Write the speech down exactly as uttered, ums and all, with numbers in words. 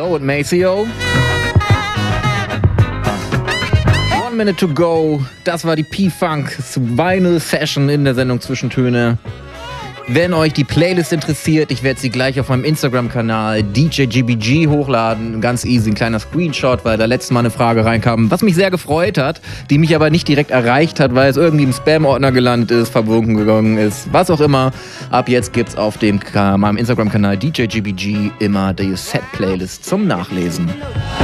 Joe und Maceo. One Minute to Go. Das war die P-Funk Vinyl Session in der Sendung Zwischentöne. Wenn euch die Playlist interessiert, ich werde sie gleich auf meinem Instagram-Kanal D J G B G hochladen. Ganz easy, ein kleiner Screenshot, weil da letztes Mal eine Frage reinkam, was mich sehr gefreut hat, die mich aber nicht direkt erreicht hat, weil es irgendwie im Spam-Ordner gelandet ist, verwunken gegangen ist, was auch immer. Ab jetzt gibt's auf dem, meinem Instagram-Kanal D J G B G immer die Set-Playlist zum Nachlesen.